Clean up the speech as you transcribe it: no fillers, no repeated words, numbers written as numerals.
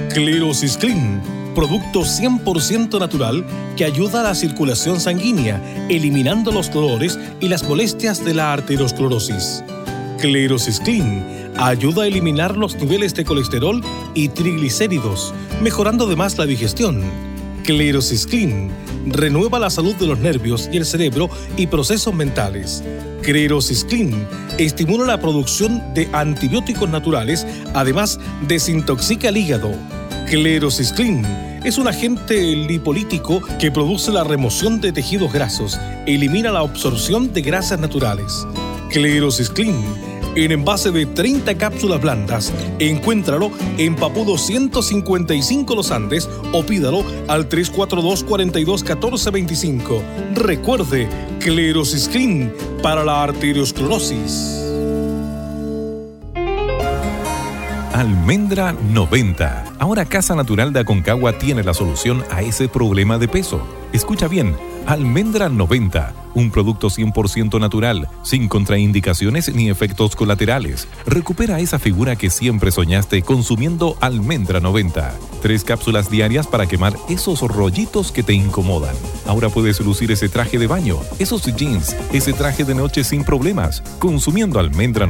Clearosisclean, producto 100% natural que ayuda a la circulación sanguínea, eliminando los dolores y las molestias de la arteriosclerosis. Clearosisclean ayuda a eliminar los niveles de colesterol y triglicéridos, mejorando además la digestión. Clearosisclean renueva la salud de los nervios y el cerebro y procesos mentales. Clearosisclean estimula la producción de antibióticos naturales, además desintoxica el hígado. Clearosisclean es un agente lipolítico que produce la remoción de tejidos grasos, elimina la absorción de grasas naturales. Clearosisclean, en envase de 30 cápsulas blandas, encuéntralo en Papudo 155 Los Andes o pídalo al 342-42-1425. Recuerde, Clearosisclean para la arteriosclerosis. Almendra 90. Ahora Casa Natural de Aconcagua tiene la solución a ese problema de peso. Escucha bien, Almendra 90, un producto 100% natural, sin contraindicaciones ni efectos colaterales. Recupera esa figura que siempre soñaste consumiendo Almendra 90. 3 cápsulas diarias para quemar esos rollitos que te incomodan. Ahora puedes lucir ese traje de baño, esos jeans, ese traje de noche sin problemas, consumiendo Almendra